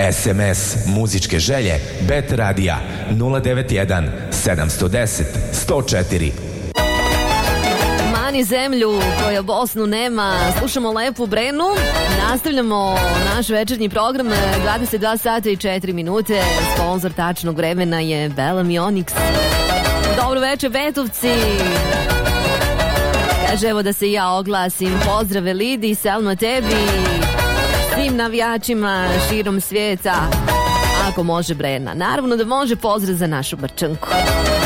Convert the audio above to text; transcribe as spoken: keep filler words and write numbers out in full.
S M S muzičke želje Bet Radija nula devet jedan sedam jedan nula jedan nula četiri. Mani zemlju koja Bosnu nema. Slušamo Lepu Brenu. Nastavljamo naš večernji program. Dvadeset dva sata i četiri minute. Sponzor tačnog vremena je Bellamy Onyx. Dobro večer, Betovci. Kaže, evo da se ja oglasim. Pozdrave Lidi, Selma tebi, svim navijačima širom svijeta. Ako može Brena. Naravno da može. Pozdrav za našu Brčanku.